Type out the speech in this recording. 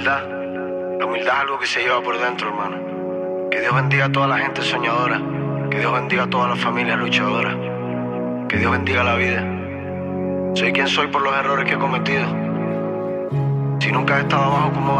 humildad. La humildad es algo que se lleva por dentro, hermano. Que Dios bendiga a toda la gente soñadora. Que Dios bendiga a todas las familias luchadoras. Que Dios bendiga la vida. Soy quien soy por los errores que he cometido. Si nunca has estado abajo, ¿cómo vas